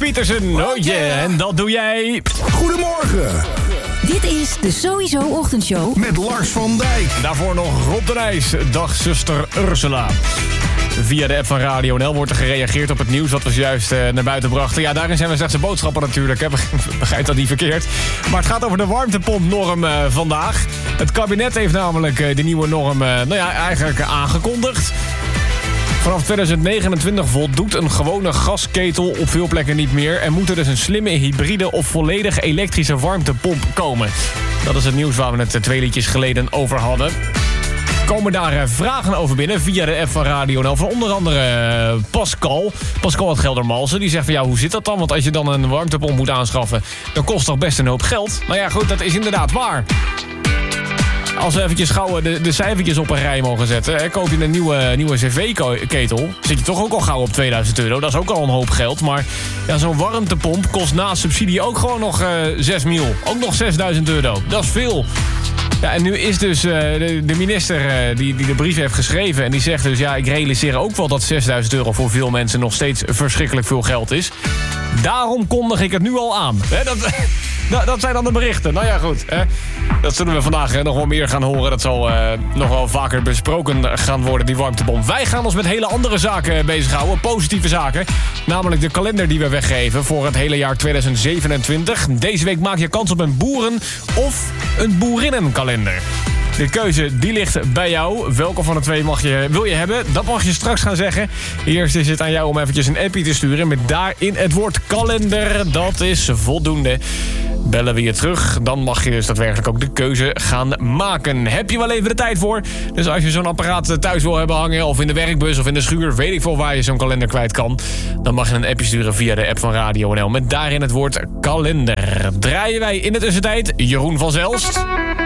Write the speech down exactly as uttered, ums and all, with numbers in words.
Pietersen. Oh yeah, en dat doe jij. Goedemorgen. Dit is de Sowieso Ochtendshow met Lars van Dijk. Daarvoor nog Rob de Nijs. Dag zuster Ursula. Via de app van Radio N L wordt er gereageerd op het nieuws wat we zojuist uh, naar buiten brachten. Ja, daarin zijn we slechts de boodschappen natuurlijk. Hè. Begrijp dat niet verkeerd. Maar het gaat over de warmtepompnorm uh, vandaag. Het kabinet heeft namelijk uh, de nieuwe norm uh, nou ja, eigenlijk aangekondigd. Vanaf twintig negenentwintig voldoet een gewone gasketel op veel plekken niet meer. En moet er dus een slimme hybride of volledig elektrische warmtepomp komen. Dat is het nieuws waar we het twee liedjes geleden over hadden. Komen daar vragen over binnen via de app van Radio N L. Van onder andere Pascal. Pascal uit Geldermalsen. Die zegt van ja, hoe zit dat dan? Want als je dan een warmtepomp moet aanschaffen, dan kost toch best een hoop geld. Nou ja, goed, dat is inderdaad waar. Als we eventjes gauw de, de cijfertjes op een rij mogen zetten. Hè, koop je een nieuwe, nieuwe cv-ketel, zit je toch ook al gauw op tweeduizend euro. Dat is ook al een hoop geld. Maar ja, zo'n warmtepomp kost na subsidie ook gewoon nog uh, zes mil. Ook nog zesduizend euro. Dat is veel. Ja, en nu is dus uh, de, de minister uh, die, die de brief heeft geschreven. En die zegt dus, ja, ik realiseer ook wel dat zesduizend euro voor veel mensen nog steeds verschrikkelijk veel geld is. Daarom kondig ik het nu al aan. Hè, dat, dat, dat zijn dan de berichten. Nou ja, goed. Hè. Dat zullen we vandaag hè, nog wel meer gaan horen. Dat zal uh, nog wel vaker besproken gaan worden, die warmtepomp. Wij gaan ons met hele andere zaken bezighouden. Positieve zaken. Namelijk de kalender die we weggeven voor het hele jaar tweeduizend zevenentwintig. Deze week maak je kans op een boeren- of een boerinnenkalender. De keuze die ligt bij jou. Welke van de twee mag je, wil je hebben? Dat mag je straks gaan zeggen. Eerst is het aan jou om eventjes een appie te sturen met daarin het woord kalender. Dat is voldoende. Bellen we je terug, dan mag je dus daadwerkelijk ook de keuze gaan maken. Heb je wel even de tijd voor? Dus als je zo'n apparaat thuis wil hebben hangen, of in de werkbus of in de schuur, weet ik veel waar je zo'n kalender kwijt kan, dan mag je een appje sturen via de app van Radio N L met daarin het woord kalender. Draaien wij in de tussentijd Jeroen van Zelst.